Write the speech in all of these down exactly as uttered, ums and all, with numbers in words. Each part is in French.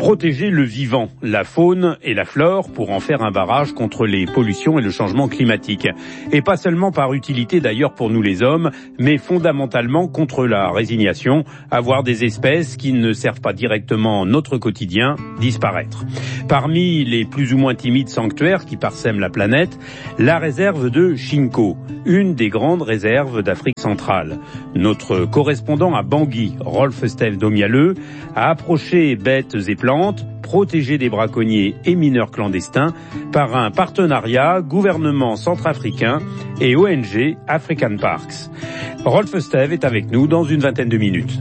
Protéger le vivant, la faune et la flore pour en faire un barrage contre les pollutions et le changement climatique. Et pas seulement par utilité d'ailleurs pour nous les hommes, mais fondamentalement contre la résignation, à voir des espèces qui ne servent pas directement notre quotidien disparaître. Parmi les plus ou moins timides sanctuaires qui parsèment la planète, la réserve de Chinko, une des grandes réserves d'Afrique centrale. Notre correspondant à Bangui, Rolf Steve Domialeux, a approché bêtes et plantes, protégées des braconniers et mineurs clandestins par un partenariat gouvernement centrafricain et O N G African Parks. Rolf Steve est avec nous dans une vingtaine de minutes.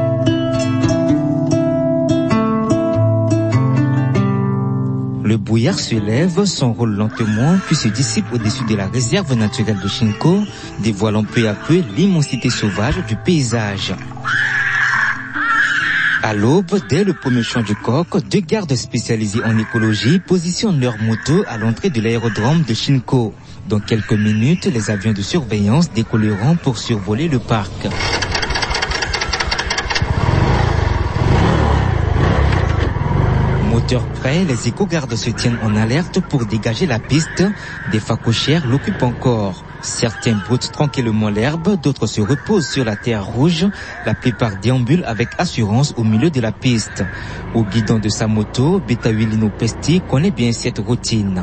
Le brouillard se lève, s'enrôle lentement, puis se dissipe au-dessus de la réserve naturelle de Chinko, dévoilant peu à peu l'immensité sauvage du paysage. À l'aube, dès le premier chant du coq, deux gardes spécialisés en écologie positionnent leurs motos à l'entrée de l'aérodrome de Chinko. Dans quelques minutes, les avions de surveillance décolleront pour survoler le parc. Moteurs prêts, les éco-gardes se tiennent en alerte pour dégager la piste. Des phacochères l'occupent encore. Certains broutent tranquillement l'herbe, d'autres se reposent sur la terre rouge. La plupart déambulent avec assurance au milieu de la piste. Au guidon de sa moto, Betawilino Pesti connaît bien cette routine.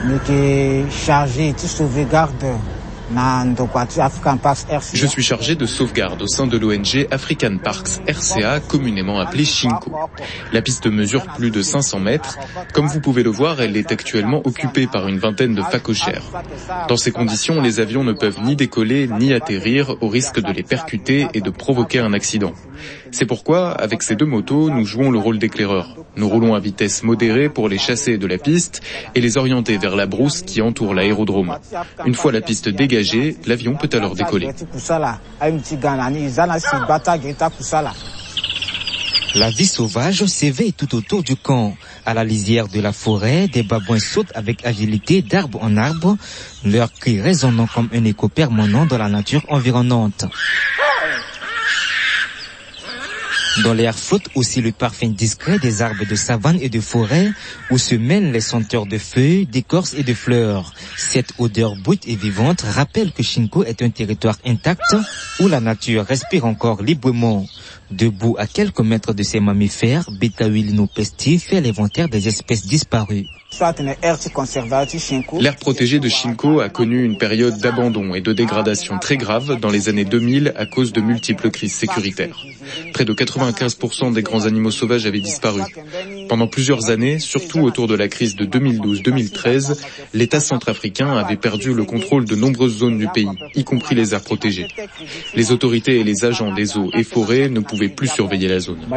Je suis chargé de sauvegarde au sein de l'O N G African Parks R C A, communément appelée Chinko. La piste mesure plus de cinq cents mètres. Comme vous pouvez le voir, elle est actuellement occupée par une vingtaine de phacochères. Dans ces conditions, les avions ne peuvent ni décoller ni atterrir au risque de les percuter et de provoquer un accident. C'est pourquoi, avec ces deux motos, nous jouons le rôle d'éclaireurs. Nous roulons à vitesse modérée pour les chasser de la piste et les orienter vers la brousse qui entoure l'aérodrome. Une fois la piste dégagée, l'avion peut alors décoller. La vie sauvage s'éveille tout autour du camp. À la lisière de la forêt, des babouins sautent avec agilité d'arbre en arbre, leurs cris résonnant comme un écho permanent dans la nature environnante. Dans l'air flotte aussi le parfum discret des arbres de savane et de forêt, où se mêlent les senteurs de feuilles, d'écorces et de fleurs. Cette odeur brute et vivante rappelle que Chinko est un territoire intact, où la nature respire encore librement. Debout à quelques mètres de ces mammifères, Betawilino Pesti fait l'inventaire des espèces disparues. L'aire protégée de Chinko a connu une période d'abandon et de dégradation très grave dans les années deux mille à cause de multiples crises sécuritaires. Près de quatre-vingt-quinze pour cent des grands animaux sauvages avaient disparu. Pendant plusieurs années, surtout autour de la crise de deux mille douze deux mille treize, l'État centrafricain avait perdu le contrôle de nombreuses zones du pays, y compris les aires protégées. Les autorités et les agents des eaux et forêts ne pouvaient plus surveiller la zone.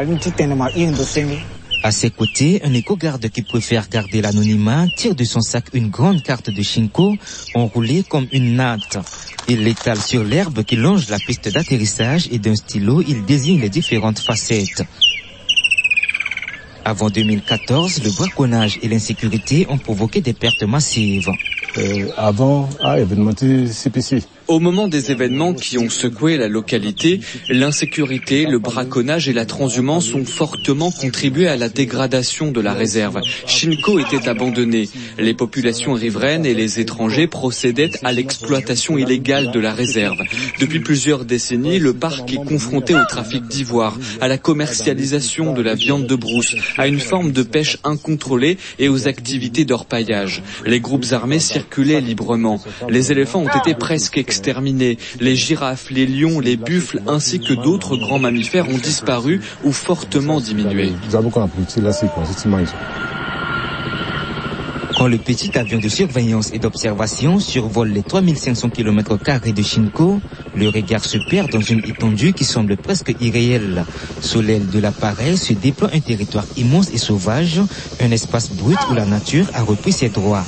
À ses côtés, un éco-garde qui préfère garder l'anonymat tire de son sac une grande carte de Chinko enroulée comme une natte. Il l'étale sur l'herbe qui longe la piste d'atterrissage et d'un stylo, il désigne les différentes facettes. Avant deux mille quatorze, le braconnage et l'insécurité ont provoqué des pertes massives. Euh, avant, ah, événement C P C. Au moment des événements qui ont secoué la localité, l'insécurité, le braconnage et la transhumance ont fortement contribué à la dégradation de la réserve. Chinko était abandonnée. Les populations riveraines et les étrangers procédaient à l'exploitation illégale de la réserve. Depuis plusieurs décennies, le parc est confronté au trafic d'ivoire, à la commercialisation de la viande de brousse, à une forme de pêche incontrôlée et aux activités d'orpaillage. Les groupes armés circulaient librement. Les éléphants ont été presque exterminés. Terminés. Les girafes, les lions, les buffles ainsi que d'autres grands mammifères ont disparu ou fortement diminué. Quand le petit avion de surveillance et d'observation survole les trois mille cinq cents kilomètres carrés de Chinko, le regard se perd dans une étendue qui semble presque irréelle. Sous l'aile de l'appareil se déploie un territoire immense et sauvage, un espace brut où la nature a repris ses droits.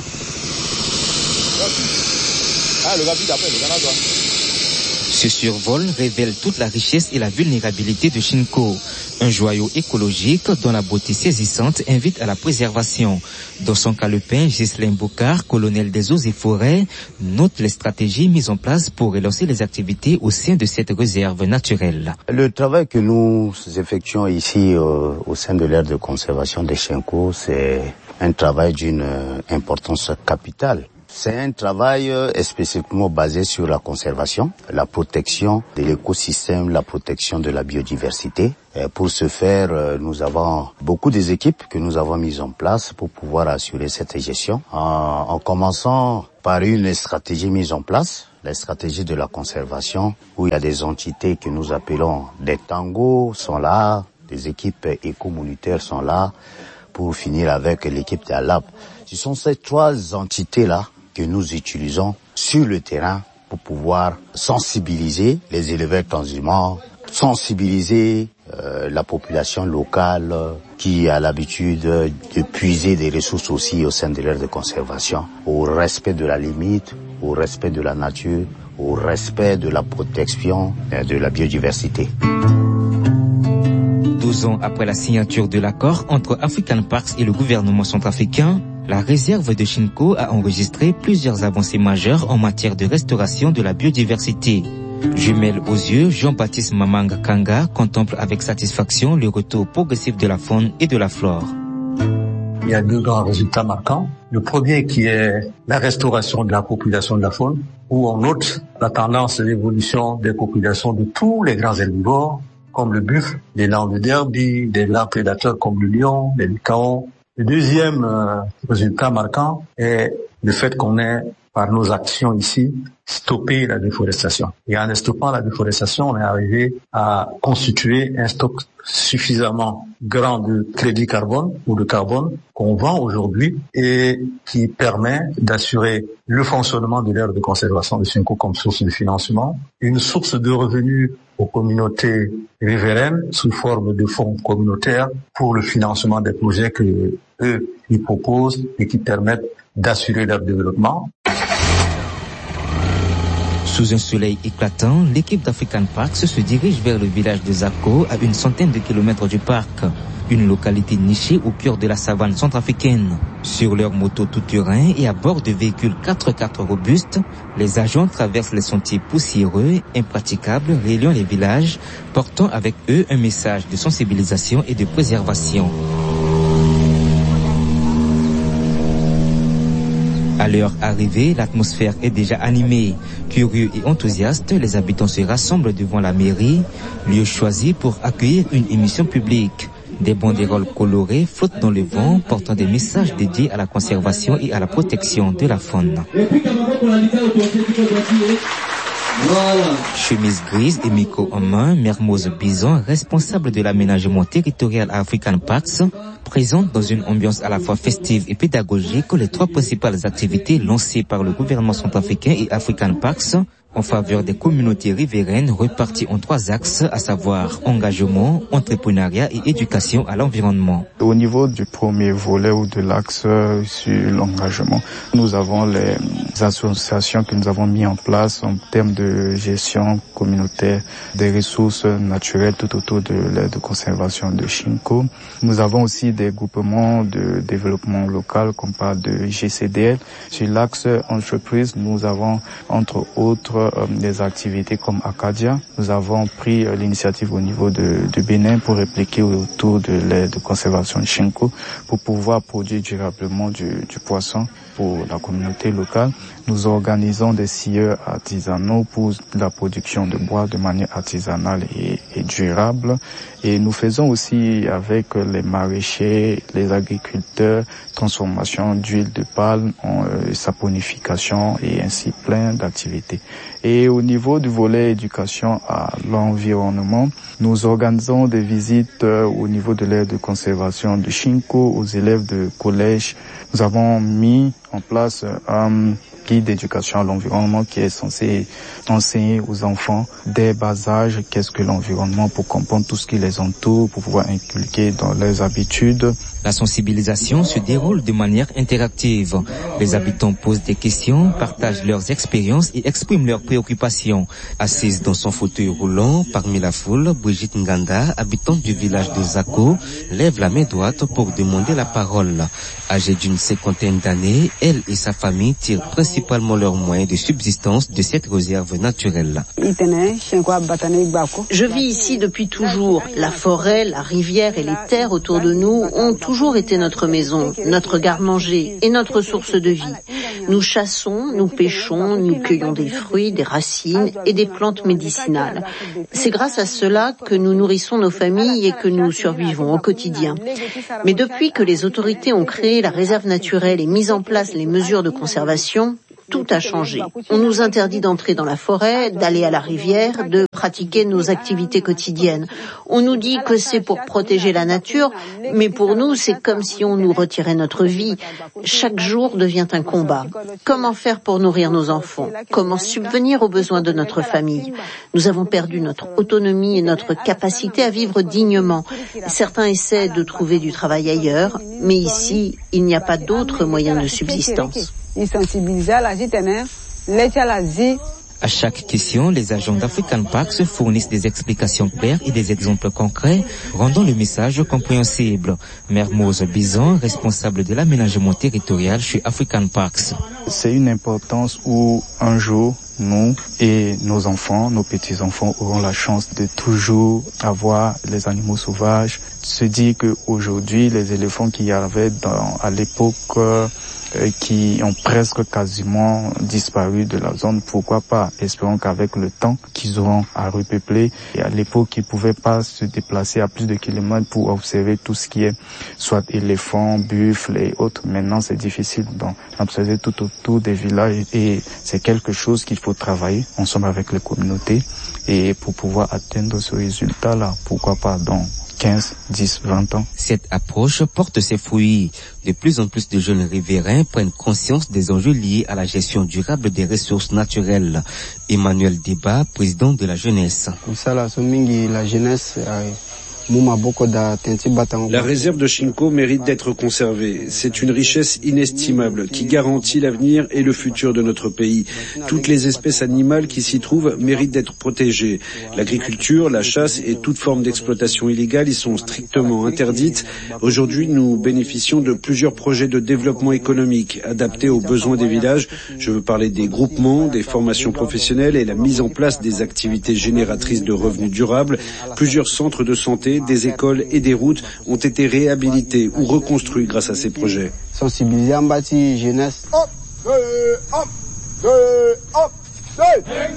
Ce survol révèle toute la richesse et la vulnérabilité de Chinko. Un joyau écologique dont la beauté saisissante invite à la préservation. Dans son calepin, Ghislain Boucard, colonel des eaux et forêts, note les stratégies mises en place pour relancer les activités au sein de cette réserve naturelle. Le travail que nous effectuons ici euh, au sein de l'aire de conservation des Chinko, c'est un travail d'une importance capitale. C'est un travail spécifiquement basé sur la conservation, la protection de l'écosystème, la protection de la biodiversité. Et pour ce faire, nous avons beaucoup des équipes que nous avons mises en place pour pouvoir assurer cette gestion. En, en commençant par une stratégie mise en place, la stratégie de la conservation, où il y a des entités que nous appelons des tangos sont là, des équipes éco-communautaires sont là, pour finir avec l'équipe d'Alab. Ce sont ces trois entités-là que nous utilisons sur le terrain pour pouvoir sensibiliser les éleveurs transhumants, sensibiliser euh, la population locale euh, qui a l'habitude de puiser des ressources aussi au sein de l'aire de conservation, au respect de la limite, au respect de la nature, au respect de la protection euh, de la biodiversité. douze ans après la signature de l'accord entre African Parks et le gouvernement centrafricain, la réserve de Chinko a enregistré plusieurs avancées majeures en matière de restauration de la biodiversité. Jumelle aux yeux, Jean-Baptiste Mamanga Kanga contemple avec satisfaction le retour progressif de la faune et de la flore. Il y a deux grands résultats marquants. Le premier qui est la restauration de la population de la faune, où on note la tendance de l'évolution des populations de tous les grands herbivores, comme le buffle, des lans de derby, des lans prédateurs comme le lion, les licaons. Le deuxième euh, résultat marquant est le fait qu'on ait, par nos actions ici, stoppé la déforestation. Et en stoppant la déforestation, on est arrivé à constituer un stock suffisamment grand de crédit carbone ou de carbone qu'on vend aujourd'hui et qui permet d'assurer le fonctionnement de l'aire de conservation de Chinko comme source de financement, une source de revenus aux communautés riveraines sous forme de fonds communautaires pour le financement des projets que eux ils proposent et qui permettent d'assurer leur développement. Sous un soleil éclatant, l'équipe d'African Parks se dirige vers le village de Zako, à une centaine de kilomètres du parc, une localité nichée au cœur de la savane centrafricaine. Sur leur moto tout-terrain et à bord de véhicules quatre quatre robustes, les agents traversent les sentiers poussiéreux, impraticables, reliant les villages, portant avec eux un message de sensibilisation et de préservation. À leur arrivée, l'atmosphère est déjà animée. Curieux et enthousiastes, les habitants se rassemblent devant la mairie, lieu choisi pour accueillir une émission publique. Des banderoles colorées flottent dans le vent, portant des messages dédiés à la conservation et à la protection de la faune. Chemise grise et micro en main, Mermoz Bison, responsable de l'aménagement territorial à African Parks, présente dans une ambiance à la fois festive et pédagogique les trois principales activités lancées par le gouvernement centrafricain et African Parks en faveur des communautés riveraines reparties en trois axes, à savoir engagement, entrepreneuriat et éducation à l'environnement. Au niveau du premier volet ou de l'axe sur l'engagement, nous avons les associations que nous avons mis en place en termes de gestion communautaire des ressources naturelles tout autour de l'aire de conservation de Chinko. Nous avons aussi des groupements de développement local qu'on parle de G C D L. Sur l'axe entreprise, nous avons entre autres des activités comme Acadia. Nous avons pris l'initiative au niveau de, de Bénin pour répliquer autour de l'aire de conservation de Chinko pour pouvoir produire durablement du, du poisson pour la communauté locale. Nous organisons des scieurs artisanaux pour la production de bois de manière artisanale et, et durable. Et nous faisons aussi avec les maraîchers, les agriculteurs, transformation d'huile de palme, euh, saponification et ainsi plein d'activités. Et au niveau du volet éducation à l'environnement, nous organisons des visites euh, au niveau de l'aire de conservation de Chinko aux élèves de collège. Nous avons mis en place un guide d'éducation à l'environnement qui est censé enseigner aux enfants dès bas âge qu'est-ce que l'environnement pour comprendre tout ce qui les entoure, pour pouvoir inculquer dans leurs habitudes. La sensibilisation se déroule de manière interactive. Les habitants posent des questions, partagent leurs expériences et expriment leurs préoccupations. Assise dans son fauteuil roulant, parmi la foule, Brigitte Nganda, habitante du village de Zako, lève la main droite pour demander la parole. Âgée d'une cinquantaine d'années, elle et sa famille tirent principalement leurs moyens de subsistance de cette réserve naturelle. Je vis ici depuis toujours. La forêt, la rivière et les terres autour de nous ont toujours été notre maison, notre garde-manger et notre source de vie. Nous chassons, nous pêchons, nous cueillons des fruits, des racines et des plantes médicinales. C'est grâce à cela que nous nourrissons nos familles et que nous survivons au quotidien. Mais depuis que les autorités ont créé la réserve naturelle et mis en place les mesures de conservation, tout a changé. On nous interdit d'entrer dans la forêt, d'aller à la rivière, de pratiquer nos activités quotidiennes. On nous dit que c'est pour protéger la nature, mais pour nous, c'est comme si on nous retirait notre vie. Chaque jour devient un combat. Comment faire pour nourrir nos enfants? Comment subvenir aux besoins de notre famille? Nous avons perdu notre autonomie et notre capacité à vivre dignement. Certains essaient de trouver du travail ailleurs, mais ici, il n'y a pas d'autre moyen de subsistance. À chaque question, les agents d'African Parks fournissent des explications claires et des exemples concrets, rendant le message compréhensible. Mermoz Bizan, responsable de l'aménagement territorial chez African Parks. C'est une importance où un jour, nous et nos enfants, nos petits-enfants auront la chance de toujours avoir les animaux sauvages. Se dire qu'aujourd'hui, les éléphants qu'il y avait dans, à l'époque, euh, qui ont presque quasiment disparu de la zone, pourquoi pas? Espérons qu'avec le temps qu'ils auront à repeupler. Et à l'époque, ils ne pouvaient pas se déplacer à plus de kilomètres pour observer tout ce qui est soit éléphants, buffles et autres. Maintenant, c'est difficile d'observer tout autour des villages et c'est quelque chose qu'il faut travailler ensemble avec les communautés et pour pouvoir atteindre ce résultat-là, pourquoi pas dans quinze, dix, vingt ans. Cette approche porte ses fruits. De plus en plus de jeunes riverains prennent conscience des enjeux liés à la gestion durable des ressources naturelles. Emmanuel Deba, président de la jeunesse. La jeunesse La réserve de Chinko mérite d'être conservée. C'est une richesse inestimable qui garantit l'avenir et le futur de notre pays. Toutes les espèces animales qui s'y trouvent méritent d'être protégées. L'agriculture, la chasse et toute forme d'exploitation illégale y sont strictement interdites. Aujourd'hui, nous bénéficions de plusieurs projets de développement économique adaptés aux besoins des villages. Je veux parler des groupements, des formations professionnelles et la mise en place des activités génératrices de revenus durables. Plusieurs centres de santé, des écoles et des routes ont été réhabilités ou reconstruits grâce à ces projets. Sensibiliser en bâti jeunesse.